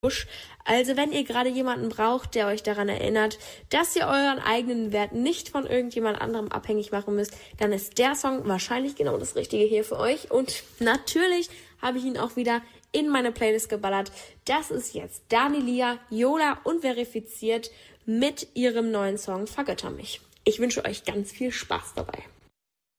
Also wenn ihr gerade jemanden braucht, der euch daran erinnert, dass ihr euren eigenen Wert nicht von irgendjemand anderem abhängig machen müsst, dann ist der Song wahrscheinlich genau das Richtige hier für euch. Und natürlich habe ich ihn auch wieder in meine Playlist geballert. Das ist jetzt Dani Lia, Yola und Verifiziert mit ihrem neuen Song Vergötter mich. Ich wünsche euch ganz viel Spaß dabei.